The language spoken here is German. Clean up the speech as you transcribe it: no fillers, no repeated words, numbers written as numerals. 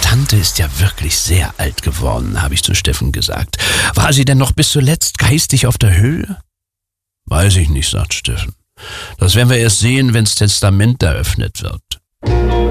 Tante ist ja wirklich sehr alt geworden, habe ich zu Steffen gesagt. War sie denn noch bis zuletzt geistig auf der Höhe? Weiß ich nicht, sagt Steffen. Das werden wir erst sehen, wenns Testament eröffnet wird.